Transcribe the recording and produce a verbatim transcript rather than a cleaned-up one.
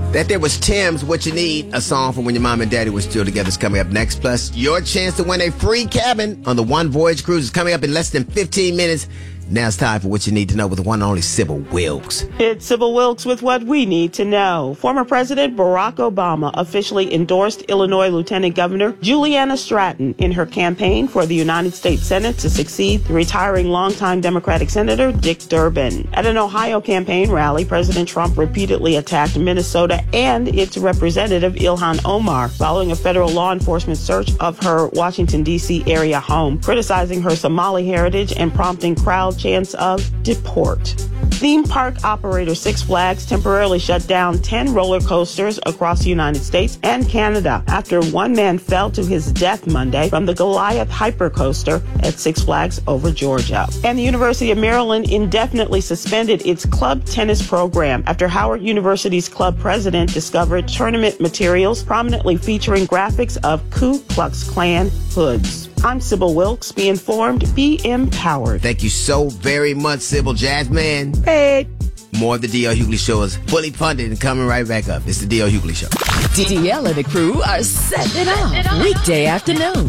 That there was Tim's What You Need, a song from when your mom and daddy were still together, is coming up next. Plus, your chance to win a free cabin on the One Voyage Cruise is coming up in less than fifteen minutes. Now it's time for What You Need to Know with the one and only Sybil Wilkes. It's Sybil Wilkes with What We Need to Know. Former President Barack Obama officially endorsed Illinois Lieutenant Governor Juliana Stratton in her campaign for the United States Senate to succeed the retiring longtime Democratic Senator Dick Durbin. At an Ohio campaign rally, President Trump repeatedly attacked Minnesota and its representative Ilhan Omar following a federal law enforcement search of her Washington, D C area home, criticizing her Somali heritage and prompting crowd chants of deport. Theme park operator Six Flags temporarily shut down ten roller coasters across the United States and Canada after one man fell to his death Monday from the Goliath Hypercoaster at Six Flags over Georgia. And the University of Maryland indefinitely suspended its club tennis program after Howard University's club president discovered tournament materials prominently featuring graphics of Ku Klux Klan hoods. I'm Sybil Wilkes. Be informed, be empowered. Thank you so very much, Sybil. Jasmine. Hey. More of the D L. Hughley Show is fully funded and coming right back up. It's the D L. Hughley Show. D L and the crew are setting it off weekday afternoon